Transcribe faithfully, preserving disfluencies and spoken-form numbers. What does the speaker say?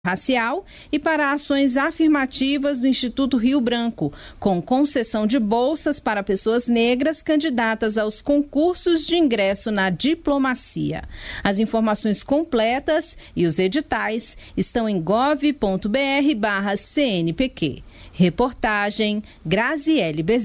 racial e para ações afirmativas do Instituto Rio Branco, com concessão de bolsas para pessoas negras candidatas aos concursos de ingresso na diplomacia. As informações completas e os editais estão em gov ponto br barra C N P Q. Reportagem Graziele Bezerra.